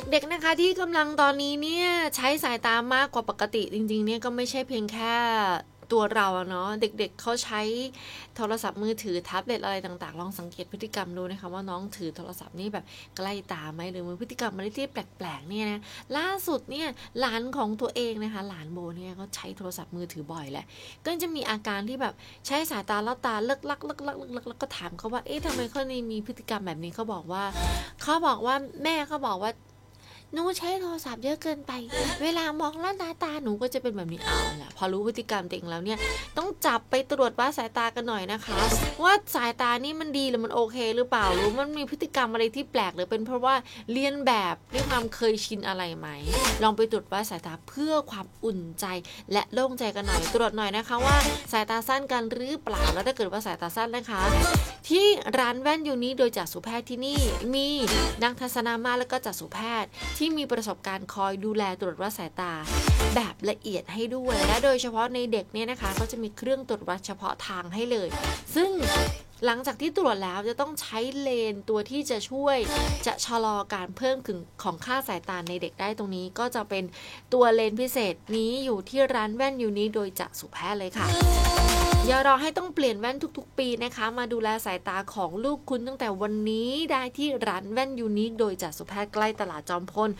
ด็กๆนะคะที่กำลังตอนนี้เนี่ยใช้สายตามากกว่าปกติจริงๆเนี่ยก็ไม่ใช่เพียงแค่ตัวเราเนาะเด็กๆเขาใช้โทรศัพท์มือถือแท็บเล็ตอะไรต่างๆลองสังเกตพฤติกรรมดูนะคะว่าน้องถือโทรศัพท์นี่แบบใกล้ตาไหมหรือมีพฤติกรรมอะไรที่แปลกๆเนี่ยนะล่าสุดเนี่ยหลานของตัวเองนะคะหลานโบเนี่ยก็ใช้โทรศัพท์มือถือบ่อยแหละก็จะมีอาการที่แบบใช้สายตาแล้วตาเลิกลักแล้วก็ถามเขาว่าเอ๊ะทำไมเขานี่มีพฤติกรรมแบบนี้เขาบอกว่าแม่เขาบอกว่าหนูใช้โทรศัพท์เยอะเกินไปเวลามองแล้วตาหนูก็จะเป็นแบบนี้เอาล่ะพอรู้พฤติกรรมตัวเองแล้วเนี่ยต้องจับไปตรวจวัดสายตากันหน่อยนะคะว่าสายตานี่มันดีหรือมันโอเคหรือเปล่าหรือมันมีพฤติกรรมอะไรที่แปลกหรือเป็นเพราะว่าเลียนแบบด้วยความเคยชินอะไรไหมลองไปตรวจวัดสายตาเพื่อความอุ่นใจและโล่งใจกันหน่อยตรวจหน่อยนะคะว่าสายตาสั้นกันหรือเปล่าแล้วถ้าเกิดว่าสายตาสั้นนะคะที่ร้านแว่นยูนิโดยจักษุแพทย์ที่นี่มีนักทัศนมาตรและก็จักษุแพทย์ที่มีประสบการณ์คอยดูแลตรวจวัดสายตาแบบละเอียดให้ด้วยและโดยเฉพาะในเด็กเนี่ยนะคะก็จะมีเครื่องตรวจวัดเฉพาะทางให้เลยซึ่งหลังจากที่ตรวจแล้วจะต้องใช้เลนตัวที่จะช่วยจะชะลอการเพิ่มขึ้นของค่าสายตาในเด็กได้ตรงนี้ก็จะเป็นตัวเลนพิเศษนี้อยู่ที่ร้านแว่นยูนิโดยจักษุแพทย์เลยค่ะอย่ารอให้ต้องเปลี่ยนแว่นทุกๆปีนะคะมาดูแลสายตาของลูกคุณตั้งแต่วันนี้ได้ที่ร้านแว่นยูนิโดยจักษุแพทย์ใกล้ตลาดจอมพล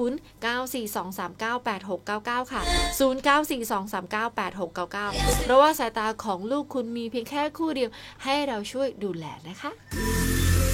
0942398699ค่ะ0942398699เพราะว่าสายตาของลูกคุณมีเพียงแค่คู่เดียวให้เราช่วยดูแลนะคะ